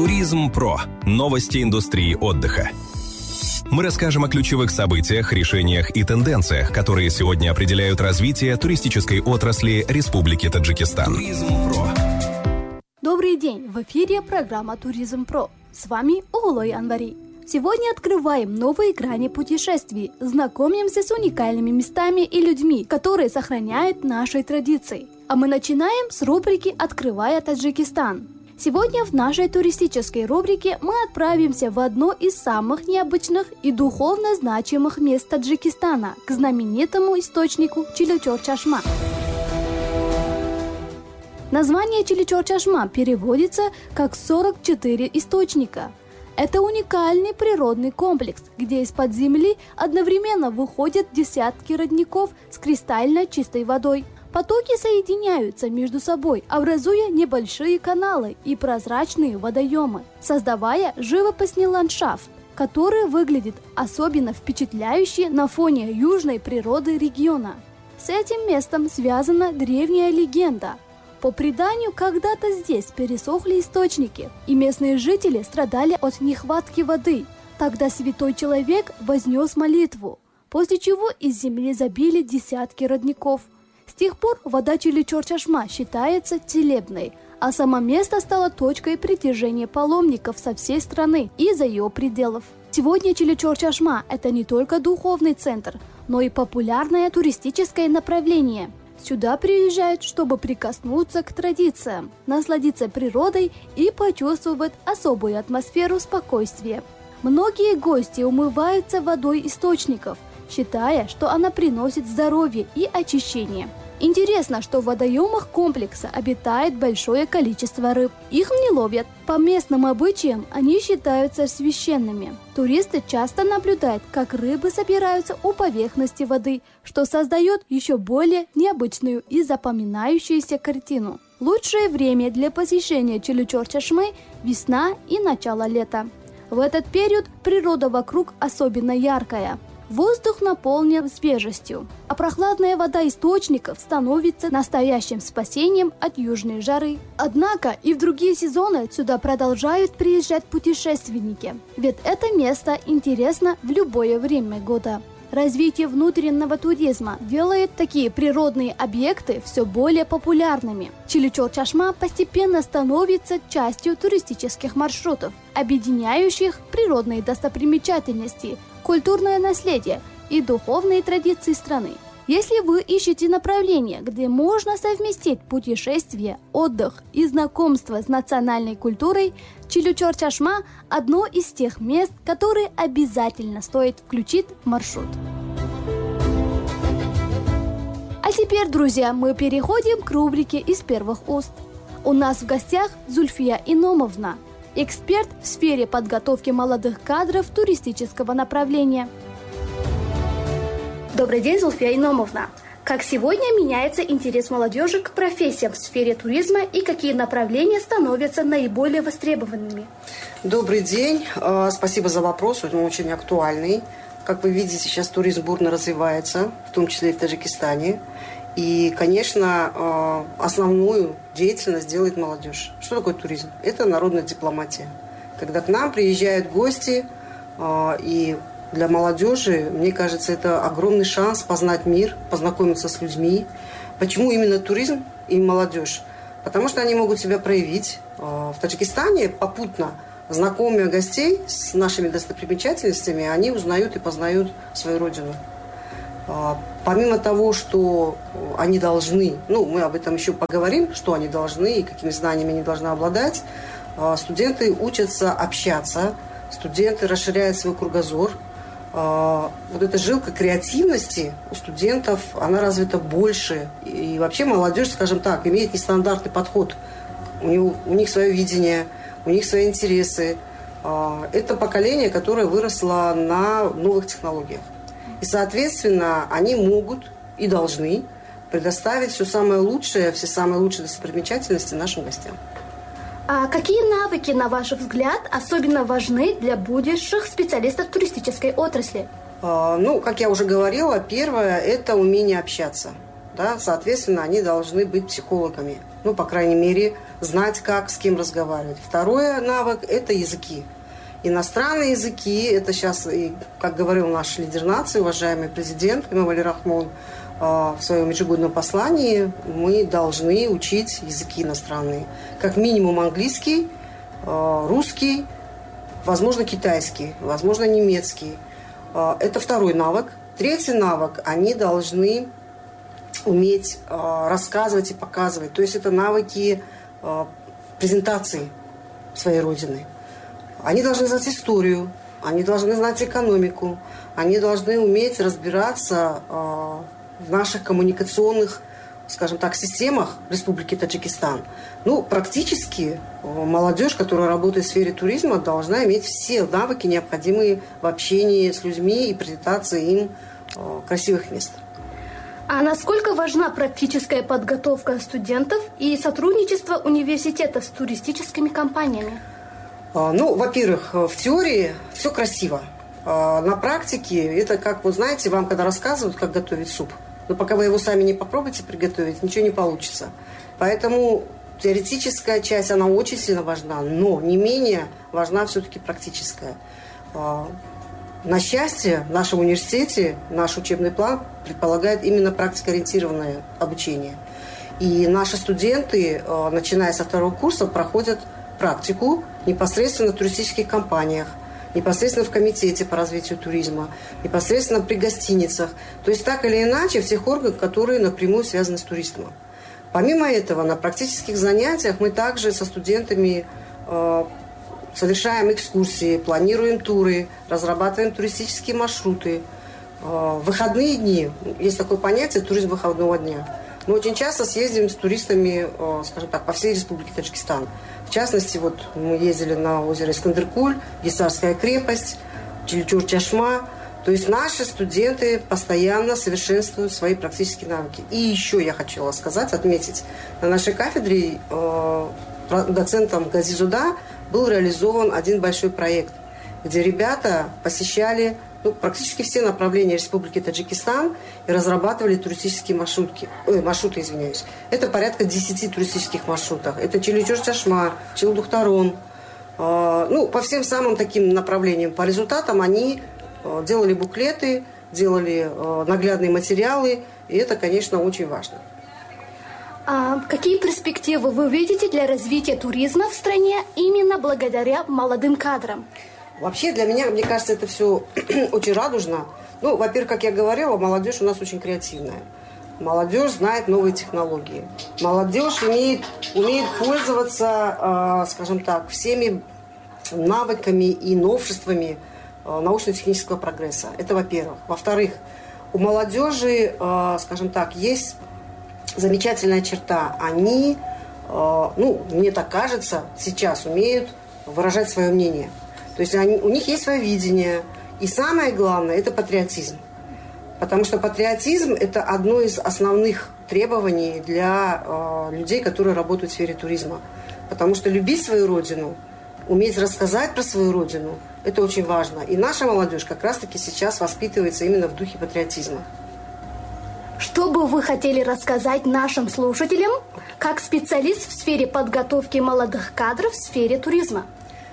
Туризм Про. Новости индустрии отдыха. Мы расскажем о ключевых событиях, решениях и тенденциях, которые сегодня определяют развитие туристической отрасли Республики Таджикистан. Туризм Про. Добрый день! В эфире программа «Туризм Про». С вами Угулой Анвари. Сегодня открываем новые грани путешествий, знакомимся с уникальными местами и людьми, которые сохраняют наши традиции. А мы начинаем с рубрики «Открывая Таджикистан». Сегодня в нашей туристической рубрике мы отправимся в одно из самых необычных и духовно значимых мест Таджикистана, к знаменитому источнику Чиличор-Чашма. Название Чиличор-Чашма переводится как «44 источника». Это уникальный природный комплекс, где из-под земли одновременно выходят десятки родников с кристально чистой водой. Потоки соединяются между собой, образуя небольшие каналы и прозрачные водоемы, создавая живописный ландшафт, который выглядит особенно впечатляюще на фоне южной природы региона. С этим местом связана древняя легенда. По преданию, когда-то здесь пересохли источники, и местные жители страдали от нехватки воды. Тогда святой человек вознес молитву, после чего из земли забили десятки родников. С тех пор вода Чиличор-Чашма считается целебной, а само место стало точкой притяжения паломников со всей страны и за ее пределов. Сегодня Чиличор-Чашма – это не только духовный центр, но и популярное туристическое направление. Сюда приезжают, чтобы прикоснуться к традициям, насладиться природой и почувствовать особую атмосферу спокойствия. Многие гости умываются водой источников, считая, что она приносит здоровье и очищение. Интересно, что в водоемах комплекса обитает большое количество рыб. Их не ловят. По местным обычаям они считаются священными. Туристы часто наблюдают, как рыбы собираются у поверхности воды, что создает еще более необычную и запоминающуюся картину. Лучшее время для посещения Чиличор-Чашмы – весна и начало лета. В этот период природа вокруг особенно яркая. Воздух наполнен свежестью, а прохладная вода источников становится настоящим спасением от южной жары. Однако и в другие сезоны сюда продолжают приезжать путешественники, ведь это место интересно в любое время года. Развитие внутреннего туризма делает такие природные объекты все более популярными. Чиличор-Чашма постепенно становится частью туристических маршрутов, объединяющих природные достопримечательности, культурное наследие и духовные традиции страны. Если вы ищете направление, где можно совместить путешествие, отдых и знакомство с национальной культурой, Чиличор-Чашма – одно из тех мест, которые обязательно стоит включить в маршрут. А теперь, друзья, мы переходим к рубрике «Из первых уст». У нас в гостях Зульфия Иномовна, эксперт в сфере подготовки молодых кадров туристического направления. Добрый день, Зульфия Иномовна. Как сегодня меняется интерес молодежи к профессиям в сфере туризма и какие направления становятся наиболее востребованными? Добрый день. Спасибо за вопрос. Он очень актуальный. Как вы видите, сейчас туризм бурно развивается, в том числе и в Таджикистане. И, конечно, основную деятельность делает молодежь. Что такое туризм? Это народная дипломатия. Когда к нам приезжают гости, и для молодежи, мне кажется, это огромный шанс познать мир, познакомиться с людьми. Почему именно туризм и молодежь? Потому что они могут себя проявить. В Таджикистане попутно, знакомя гостей с нашими достопримечательностями, они узнают и познают свою родину. Помимо того, что они должны, мы об этом еще поговорим, что они должны и какими знаниями они должны обладать, студенты учатся общаться, студенты расширяют свой кругозор. Вот эта жилка креативности у студентов, она развита больше. И вообще молодежь, скажем так, имеет нестандартный подход. У них свое видение, у них свои интересы. Это поколение, которое выросло на новых технологиях. И, соответственно, они могут и должны предоставить все самые лучшие достопримечательности нашим гостям. А какие навыки, на ваш взгляд, особенно важны для будущих специалистов туристической отрасли? Как я уже говорила, первое – это умение общаться. Да? Соответственно, они должны быть психологами. Ну, по крайней мере, знать, как, с кем разговаривать. Второй навык – это языки. Иностранные языки – это сейчас, как говорил наш лидер нации, уважаемый президент Эмомали Рахмон, в своем ежегодном послании, мы должны учить языки иностранные. Как минимум английский, русский, возможно, китайский, возможно, немецкий. Это второй навык. Третий навык – они должны уметь рассказывать и показывать. То есть это навыки презентации своей родины. Они должны знать историю, они должны знать экономику, они должны уметь разбираться в наших коммуникационных, скажем так, системах Республики Таджикистан. Ну, практически молодежь, которая работает в сфере туризма, должна иметь все навыки, необходимые в общении с людьми и презентации им красивых мест. А насколько важна практическая подготовка студентов и сотрудничество университета с туристическими компаниями? Ну, во-первых, в теории все красиво. На практике это как, вот знаете, вам когда рассказывают, как готовить суп, но пока вы его сами не попробуете приготовить, ничего не получится. Поэтому теоретическая часть, она очень сильно важна, но не менее важна все-таки практическая. На счастье, в нашем университете наш учебный план предполагает именно практикоориентированное обучение. И наши студенты, начиная со второго курса, проходят практику непосредственно в туристических компаниях, непосредственно в комитете по развитию туризма, непосредственно при гостиницах. То есть так или иначе в тех органах, которые напрямую связаны с туризмом. Помимо этого, на практических занятиях мы также со студентами совершаем экскурсии, планируем туры, разрабатываем туристические маршруты. В выходные дни, есть такое понятие туризм выходного дня. Мы очень часто съездим с туристами, скажем так, по всей Республике Таджикистан. В частности, вот мы ездили на озеро Искандеркуль, Гисарская крепость, Чиличур-Чашма. То есть наши студенты постоянно совершенствуют свои практические навыки. И еще я хотела сказать, отметить, на нашей кафедре доцентом Газизуда был реализован один большой проект, где ребята посещали практически все направления Республики Таджикистан и разрабатывали туристические маршруты. Это порядка 10 туристических маршрутов. Это Чиличур-Чашма, Чилдухтарон. По всем самым таким направлениям. По результатам они делали буклеты, делали наглядные материалы. И это, конечно, очень важно. А какие перспективы вы видите для развития туризма в стране именно благодаря молодым кадрам? Вообще для меня, мне кажется, это все очень радужно. Во-первых, как я говорила, молодежь у нас очень креативная. Молодежь знает новые технологии. Молодежь умеет пользоваться, скажем так, всеми навыками и новшествами научно-технического прогресса. Это во-первых. Во-вторых, у молодежи, скажем так, есть замечательная черта. Они, мне так кажется, сейчас умеют выражать свое мнение. То есть у них есть свое видение. И самое главное – это патриотизм. Потому что патриотизм – это одно из основных требований для людей, которые работают в сфере туризма. Потому что любить свою родину, уметь рассказать про свою родину – это очень важно. И наша молодежь как раз-таки сейчас воспитывается именно в духе патриотизма. Что бы вы хотели рассказать нашим слушателям как специалист в сфере подготовки молодых кадров в сфере туризма?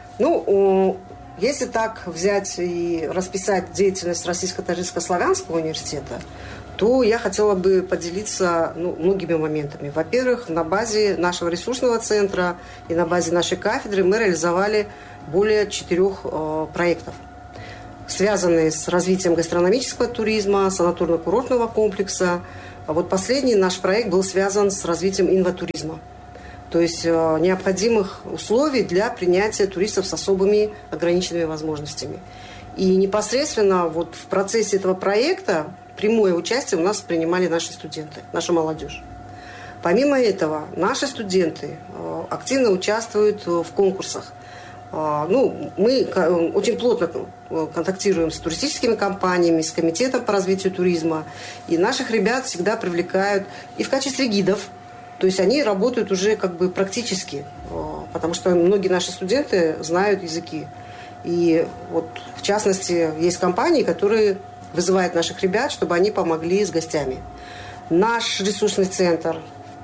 Если так взять и расписать деятельность Российско-Таджикско-Славянского университета, то я хотела бы поделиться многими моментами. Во-первых, на базе нашего ресурсного центра и на базе нашей кафедры мы реализовали более 4 проектов, связанные с развитием гастрономического туризма, санаторно-курортного комплекса. А вот последний наш проект был связан с развитием инватуризма. То есть необходимых условий для принятия туристов с особыми ограниченными возможностями. И непосредственно вот в процессе этого проекта прямое участие у нас принимали наши студенты, наша молодежь. Помимо этого, наши студенты активно участвуют в конкурсах. Мы очень плотно контактируем с туристическими компаниями, с комитетом по развитию туризма. И наших ребят всегда привлекают и в качестве гидов. То есть они работают уже практически, потому что многие наши студенты знают языки. И вот в частности есть компании, которые вызывают наших ребят, чтобы они помогли с гостями. Наш ресурсный центр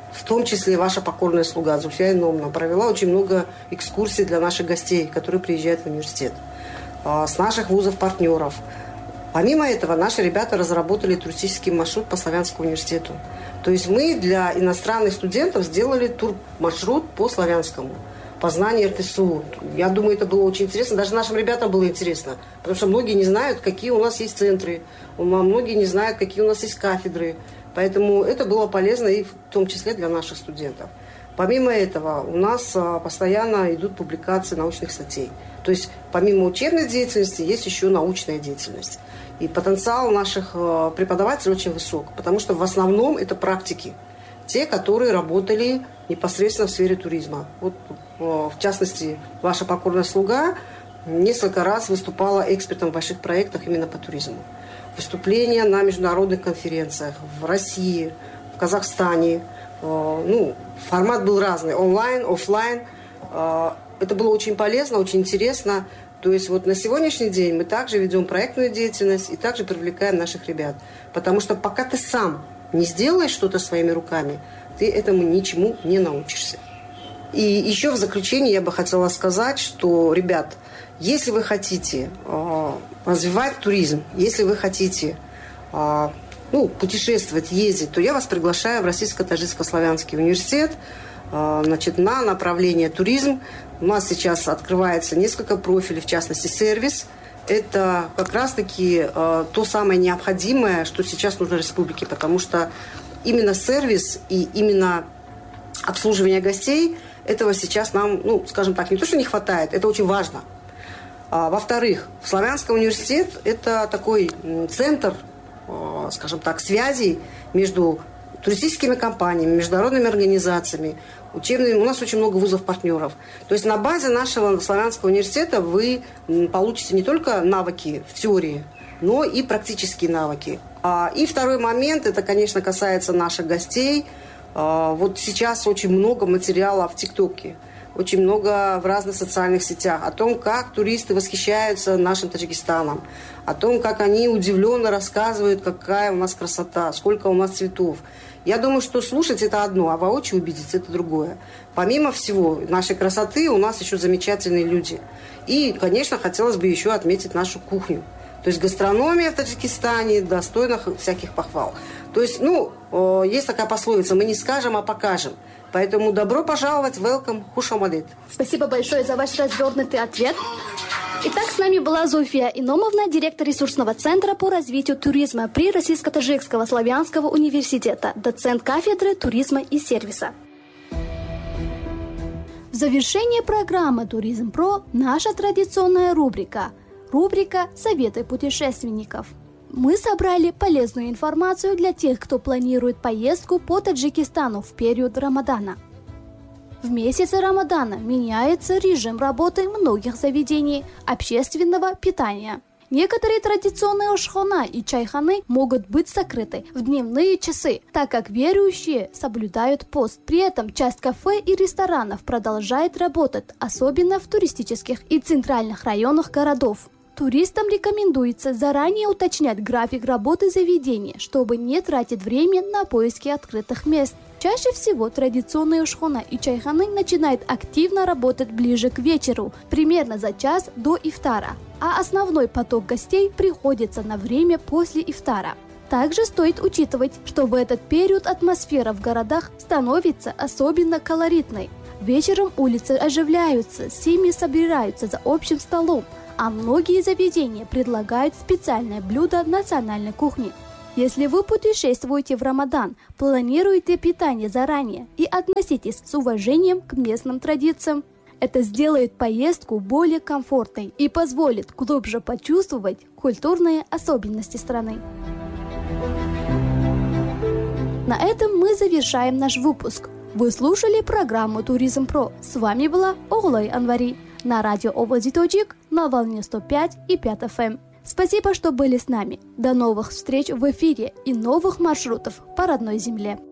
в том числе ваша покорная слуга Зульфия Иномовна провела очень много экскурсий для наших гостей, которые приезжают в университет, с наших вузов-партнеров. Помимо этого, наши ребята разработали туристический маршрут по Славянскому университету. То есть мы для иностранных студентов сделали турмаршрут по Славянскому, по знанию РТСУ. Я думаю, это было очень интересно. Даже нашим ребятам было интересно, потому что многие не знают, какие у нас есть центры, многие не знают, какие у нас есть кафедры. Поэтому это было полезно и в том числе для наших студентов. Помимо этого, у нас постоянно идут публикации научных статей. То есть помимо учебной деятельности есть еще научная деятельность. И потенциал наших преподавателей очень высок, потому что в основном это практики. Те, которые работали непосредственно в сфере туризма. Вот, в частности, ваша покорная слуга несколько раз выступала экспертом в больших проектах именно по туризму. Выступления на международных конференциях в России, в Казахстане. Формат был разный. Онлайн, офлайн. Это было очень полезно, очень интересно. То есть вот на сегодняшний день мы также ведем проектную деятельность и также привлекаем наших ребят. Потому что пока ты сам не сделаешь что-то своими руками, ты этому ничему не научишься. И еще в заключение я бы хотела сказать, что, ребят, если вы хотите развивать туризм, если вы хотите путешествовать, ездить, то я вас приглашаю в Российско-Таджикско-Славянский университет на направление туризм. У нас сейчас открывается несколько профилей, в частности, сервис. Это как раз-таки то самое необходимое, что сейчас нужно республике, потому что именно сервис и именно обслуживание гостей, этого сейчас нам, скажем так, не то, что не хватает, это очень важно. Во-вторых, Славянский университет – это такой центр, скажем так, связей между туристическими компаниями, международными организациями, учебными. У нас очень много вузов-партнеров. То есть на базе нашего Славянского университета вы получите не только навыки в теории, но и практические навыки. И второй момент, это, конечно, касается наших гостей. Вот сейчас очень много материала в ТикТоке, очень много в разных социальных сетях о том, как туристы восхищаются нашим Таджикистаном, о том, как они удивленно рассказывают, какая у нас красота, сколько у нас цветов. Я думаю, что слушать это одно, а воочию убедиться это другое. Помимо всего нашей красоты у нас еще замечательные люди. И, конечно, хотелось бы еще отметить нашу кухню. То есть гастрономия в Таджикистане достойна всяких похвал. То есть, есть такая пословица: мы не скажем, а покажем. Поэтому добро пожаловать, welcome, хушамадет. Спасибо большое за ваш развернутый ответ. Итак, с нами была Зульфия Иномовна, директор ресурсного центра по развитию туризма при Российско-Таджикского Славянского университета, доцент кафедры туризма и сервиса. В завершении программы «Туризм Про» наша традиционная рубрика «Советы путешественников». Мы собрали полезную информацию для тех, кто планирует поездку по Таджикистану в период Рамадана. В месяце Рамадана меняется режим работы многих заведений общественного питания. Некоторые традиционные ошхона и чайханы могут быть закрыты в дневные часы, так как верующие соблюдают пост. При этом часть кафе и ресторанов продолжает работать, особенно в туристических и центральных районах городов. Туристам рекомендуется заранее уточнять график работы заведения, чтобы не тратить время на поиски открытых мест. Чаще всего традиционные ошхона и чайханы начинают активно работать ближе к вечеру, примерно за час до ифтара, а основной поток гостей приходится на время после ифтара. Также стоит учитывать, что в этот период атмосфера в городах становится особенно колоритной. Вечером улицы оживляются, семьи собираются за общим столом, а многие заведения предлагают специальное блюдо национальной кухни. Если вы путешествуете в Рамадан, планируйте питание заранее и относитесь с уважением к местным традициям. Это сделает поездку более комфортной и позволит глубже почувствовать культурные особенности страны. На этом мы завершаем наш выпуск. Вы слушали программу «Туризм Про». С вами была Оглай Анвари на радио Область Таджик на волне 105,5 FM. Спасибо, что были с нами. До новых встреч в эфире и новых маршрутов по родной земле.